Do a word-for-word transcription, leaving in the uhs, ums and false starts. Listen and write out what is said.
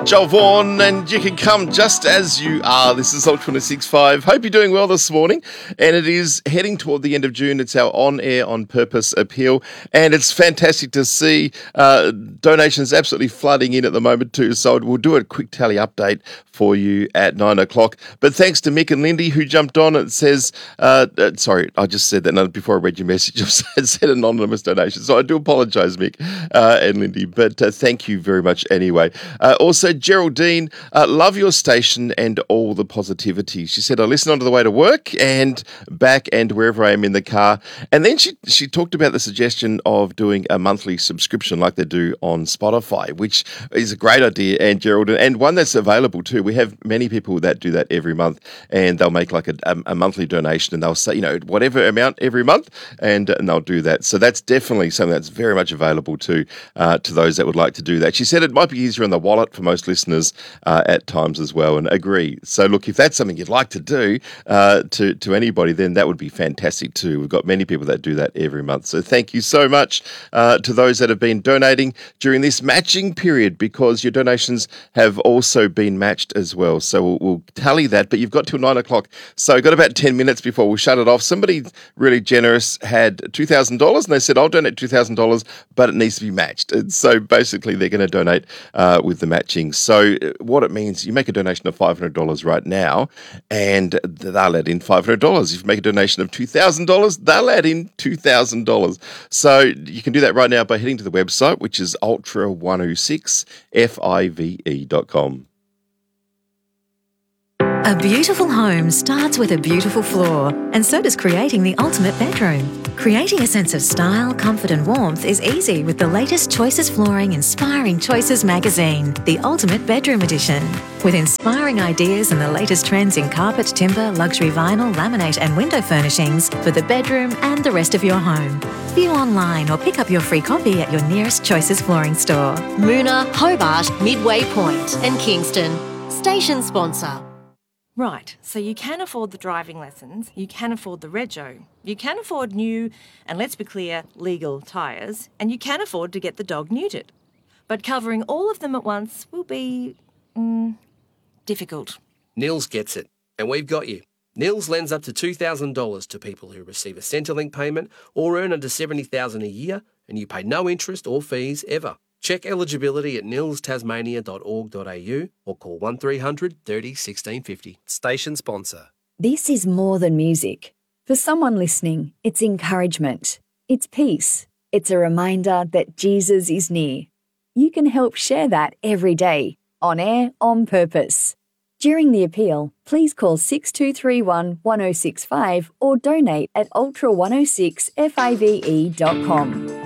Joel Vaughan, and you can come just as you are. This is Ultra one oh six point five. Hope you're doing well this morning. And it is heading toward the end of June. It's our on-air, on-purpose appeal. And it's fantastic to see uh, donations absolutely flooding in at the moment too. So we'll do a quick tally update for you at nine o'clock. But thanks to Mick and Lindy who jumped on. It says, uh, uh, sorry, I just said that no, before I read your message. I said anonymous donation. So I do apologise, Mick uh, and Lindy. But uh, thank you very much anyway. Uh, also, Geraldine, uh, love your station and all the positivity. She said, I listen on the way to work and back and wherever I am in the car. And then she, she talked about the suggestion of doing a monthly subscription like they do on Spotify, which is a great idea, and Geraldine, and one that's available too. We have many people that do that every month, and they'll make like a, a, a monthly donation, and they'll say, you know, whatever amount every month, and, and they'll do that. So that's definitely something that's very much available to, uh, to those that would like to do that. She said it might be easier on the wallet for most listeners uh, at times as well, and agree. So look, if that's something you'd like to do uh, to, to anybody, then that would be fantastic too. We've got many people that do that every month. So thank you so much uh, to those that have been donating during this matching period, because your donations have also been matched as well. So we'll, we'll tally that, but you've got till nine o'clock. So got about ten minutes before we'll shut it off. Somebody really generous had two thousand dollars and they said, I'll donate two thousand dollars, but it needs to be matched. And so basically they're going to donate uh, with the matching. So what it means, you make a donation of five hundred dollars right now and they'll add in five hundred dollars. If you make a donation of two thousand dollars, they'll add in two thousand dollars. So you can do that right now by heading to the website, which is ultra one oh six five dot com. A beautiful home starts with a beautiful floor, and so does creating the ultimate bedroom. Creating a sense of style, comfort and warmth is easy with the latest Choices Flooring Inspiring Choices magazine, the Ultimate Bedroom Edition. With inspiring ideas and the latest trends in carpet, timber, luxury vinyl, laminate and window furnishings for the bedroom and the rest of your home. View online or pick up your free copy at your nearest Choices Flooring store. Moona, Hobart, Midway Point and Kingston. Station sponsor. Right, so you can afford the driving lessons, you can afford the rego, you can afford new, and let's be clear, legal tyres, and you can afford to get the dog neutered. But covering all of them at once will be, mm, difficult. Nils gets it, and we've got you. Nils lends up to two thousand dollars to people who receive a Centrelink payment or earn under seventy thousand dollars a year, and you pay no interest or fees ever. Check eligibility at nils tasmania dot org dot a u or call one three hundred thirty sixteen fifty. Station sponsor. This is more than music. For someone listening, it's encouragement. It's peace. It's a reminder that Jesus is near. You can help share that every day, on air, on purpose. During the appeal, please call six two three one, one oh six five or donate at ultra one oh six five dot com.